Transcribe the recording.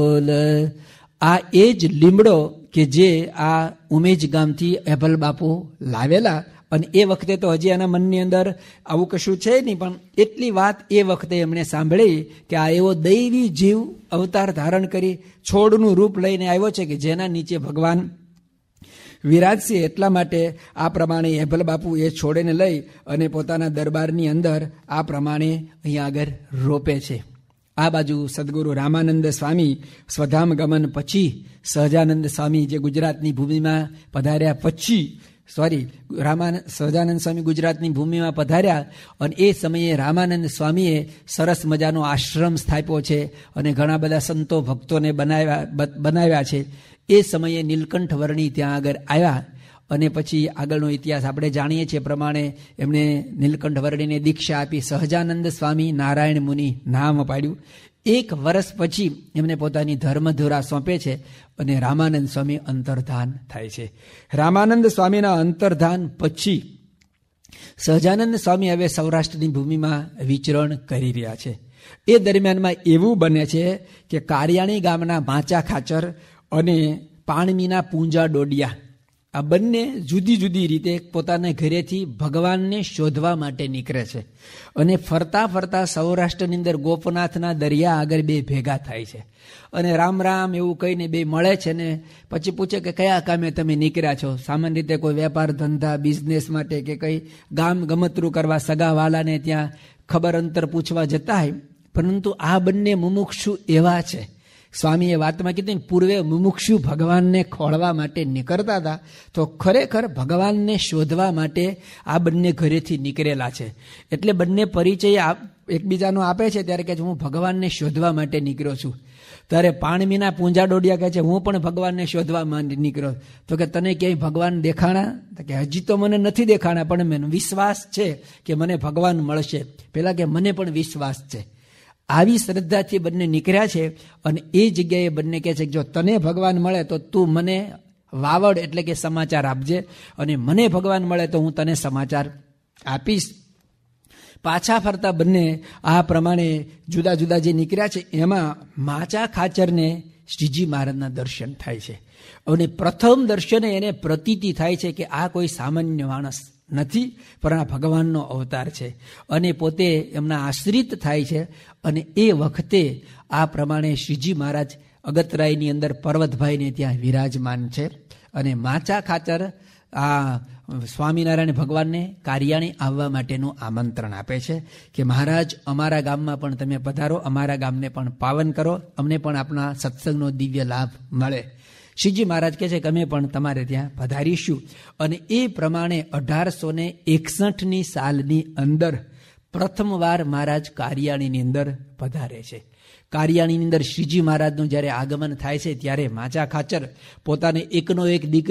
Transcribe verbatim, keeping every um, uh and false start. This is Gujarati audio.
આ એ જ લીમડો કે જે આ ઉમેજ ગામથી એભલ બાપુ લાવેલા, અને એ વખતે તો હજી એના મનની અંદર આવું કશું છે નહીં, પણ એટલી વાત એ વખતે એમણે સાંભળી કે આ એવો દૈવી જીવ અવતાર ધારણ કરી છોડનું રૂપ લઈને આવ્યો છે કે જેના નીચે ભગવાન વિરાજશે. એટલા માટે આ પ્રમાણે એભલ બાપુ એ છોડને લઈ અને પોતાના દરબારની અંદર આ પ્રમાણે અહીંયા આગળ રોપે છે. આ બાજુ સદગુરુ રામાનંદ સ્વામી સ્વધામ ગમન પછી સહજાનંદ સ્વામી જે ગુજરાતની ભૂમિમાં પધાર્યા પછી સોરી રામાનંદ સહજાનંદ સ્વામી ગુજરાતની ભૂમિમાં પધાર્યા, અને એ સમયે રામાનંદ સ્વામીએ સરસ મજાનો આશ્રમ સ્થાપ્યો છે અને ઘણા બધા સંતો ભક્તોને બનાવ્યા બનાવ્યા છે. એ સમયે નીલકંઠ વર્ણી ત્યાં આગળ આવ્યા, અને પછી આગળનો ઇતિહાસ આપણે જાણીએ છીએ પ્રમાણે એમણે નીલકંઠ વર્ણીને દીક્ષા આપી. સહજાનંદ સ્વામી નારાયણ મુનિ નામ પાડ્યું. એક વર્ષ પછી એમને પોતાની ધર્મધુરા સોંપે છે અને રામાનંદ સ્વામી અંતર્ધાન થાય છે. રામાનંદ સ્વામીના અંતર્ધાન પછી સહજાનંદ સ્વામી હવે સૌરાષ્ટ્રની ભૂમિમાં વિચરણ કરી રહ્યા છે. એ દરમિયાનમાં એવું બને છે કે કારિયાણી ગામના માચા ખાચર અને પાણમીના પૂંજા ડોડિયા આ બંને જુદી જુદી રીતે પોતાના ઘરેથી ભગવાનને શોધવા માટે નીકળે છે, અને ફરતા ફરતા સૌરાષ્ટ્રની અંદર ગોપનાથના દરિયા આગળ બે ભેગા થાય છે, અને રામ રામ એવું કહીને બે મળે છે. ને પછી પૂછે કે કયા કામે તમે નીકળ્યા છો? સામાન્ય રીતે કોઈ વેપાર ધંધા બિઝનેસ માટે કે કંઈ ગામ ગમતરું કરવા સગાવાલાને ત્યાં ખબર અંતર પૂછવા જતા હોય, પરંતુ આ બંને મુમુક્ષુ એવા છે. સ્વામીએ વાતમાં કીધું પૂર્વે મુમુક્ષુ ભગવાનને ખોળવા માટે નીકળતા હતા, તો ખરેખર ભગવાનને શોધવા માટે આ બંને ઘરેથી નીકળેલા છે. એટલે બંને પરિચય એકબીજાનો આપે છે ત્યારે કહે છે હું ભગવાનને શોધવા માટે નીકળ્યો છું. ત્યારે પાણમીના પૂંજા ડોડિયા કહે છે હું પણ ભગવાનને શોધવા માટે નીકળ્યો. તો કે તને ક્યાંય ભગવાન દેખાણા? તો કે હજી તો મને નથી દેખાણા, પણ મને વિશ્વાસ છે કે મને ભગવાન મળશે. પેલા કે મને પણ વિશ્વાસ છે. આવી શ્રદ્ધાથી બંને નીકળ્યા છે, અને એ જગ્યાએ બંને કહે છે કે જો તને ભગવાન મળે તો તું મને વાવડ એટલે કે સમાચાર આપજે, અને મને ભગવાન મળે તો હું તને સમાચાર આપીશ. પાછા ફરતા બંને આ પ્રમાણે જુદા જુદા જે નીકળ્યા છે એમાં માચા ખાચરને શ્રીજી મહારાજના દર્શન થાય છે, અને પ્રથમ દર્શને એને પ્રતીતિ થાય છે કે આ કોઈ સામાન્ય માણસ નથી, પણ આ ભગવાનનો અવતાર છે, અને પોતે એમના આશ્રિત થાય છે. અને એ વખતે આ પ્રમાણે શ્રીજી મહારાજ અગતરાયની અંદર પર્વતભાઈને ત્યાં વિરાજમાન છે, અને માચા ખાચર આ સ્વામિનારાયણ ભગવાનને કારિયાણી આવવા માટેનું આમંત્રણ આપે છે કે મહારાજ અમારા ગામમાં પણ તમે પધારો, અમારા ગામને પણ પાવન કરો, અમને પણ આપણા સત્સંગનો દિવ્ય લાભ મળે. શ્રીજી મહારાજ કહે છે કે અમે પણ તમારે ત્યાં પધારીશું. અને એ પ્રમાણે અઢારસો ને એકસઠની સાલની અંદર પ્રથમવાર મહારાજ કારિયાણીની અંદર પધારે છે. કારિયાણીની અંદર શ્રીજી મહારાજનું જ્યારે આગમન થાય છે ત્યારે માચા ખાચર પોતાને એકનો એક દીકરો